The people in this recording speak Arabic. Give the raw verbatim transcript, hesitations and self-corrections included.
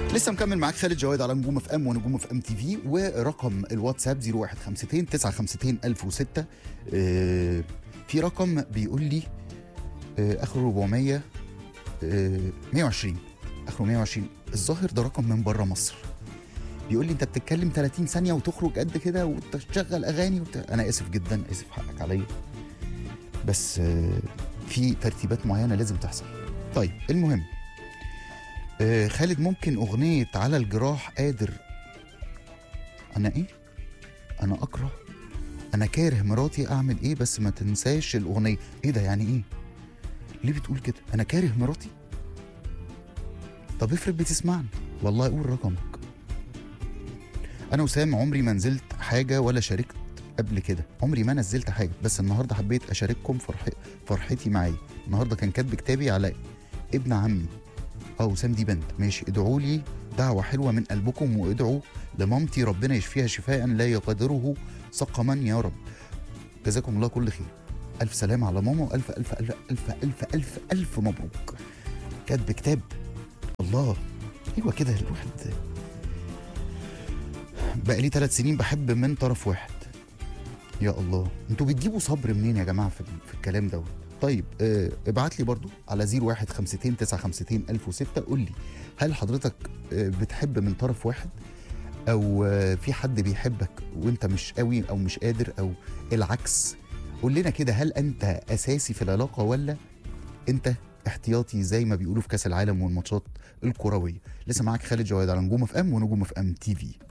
لسه مكمل معاك خالد جواد على نجوم اف ام ونجوم اف ام تي في، ورقم الواتساب صفر واحد خمسة اتنين تسعة خمسة اتنين ألف وستة. آه في رقم بيقول لي آه اخره أربعمية، آه مية وعشرين، اخره مية وعشرين. الظاهر ده رقم من بره مصر. بيقول لي انت بتتكلم ثلاثين ثانيه وتخرج قد كده وتشغل اغاني وبت... انا اسف جدا، اسف، حقك عليا، بس آه في ترتيبات معينه لازم تحصل. طيب المهم، آه خالد ممكن أغنية على الجراح قادر أنا إيه؟ أنا أكره، أنا كاره مراتي أعمل إيه بس ما تنساش الأغنية. إيه ده يعني إيه؟ ليه بتقول كده؟ أنا كاره مراتي؟ طب افرض بتسمعني، والله قول رقمك. أنا وسام عمري ما نزلت حاجة ولا شاركت قبل كده، عمري ما نزلت حاجة، بس النهاردة حبيت أشارككم فرح... فرحتي معايا. النهاردة كان كاتب كتابي على ابن عمي. اه وسام دي بنت، ماشي. ادعوا لي دعوة حلوة من قلبكم، وادعوا لمامتي ربنا يشفيها شفاء لا يقدره سقما يا رب. جزاكم الله كل خير. ألف سلامة على ماما، وألف ألف ألف ألف ألف ألف ألف مبروك. كاتب كتاب، الله. أيوة كده الواحد بقى لي ثلاث سنين بحب من طرف واحد. يا الله، انتوا بتجيبوا صبر منين يا جماعة في, في الكلام دوت؟ طيب اه ابعت لي برضو على صفر واحد خمسة اتنين تسعة خمسة اتنين ألف وستة. قول لي، هل حضرتك اه بتحب من طرف واحد، او اه في حد بيحبك وانت مش قوي او مش قادر، او العكس؟ قول لنا كده، هل انت اساسي في العلاقة ولا انت احتياطي زي ما بيقولوا في كاس العالم والماتشات الكروية؟ لسه معاك خالد جواد على نجوم اف ام ونجوم اف ام تي في.